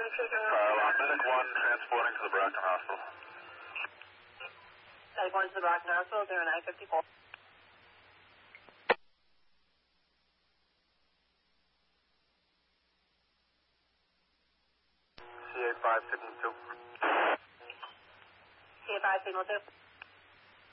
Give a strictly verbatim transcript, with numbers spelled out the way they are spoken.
Uh, Medic one transporting to the Brockton Hospital. Medic one to the Brockton Hospital, zero nine fifty-four. C eight five signal two. C eight five signal two.